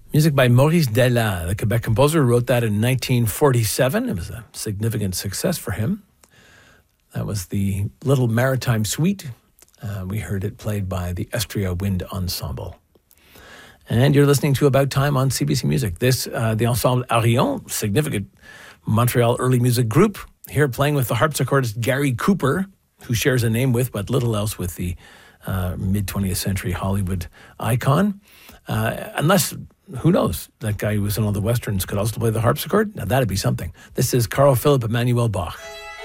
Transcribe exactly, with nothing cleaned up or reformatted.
Music by Maurice Della, the Quebec composer, who wrote that in nineteen forty-seven. It was a significant success for him. That was the Little Maritime Suite. Uh, we heard it played by the Estria Wind Ensemble. And you're listening to About Time on C B C Music. This, uh, the Ensemble Arion, significant Montreal early music group, here playing with the harpsichordist Gary Cooper, who shares a name with, but little else with the uh, mid-twentieth century Hollywood icon. Uh, unless, who knows, that guy who was in all the westerns could also play the harpsichord? Now that'd be something. This is Carl Philipp Emanuel Bach.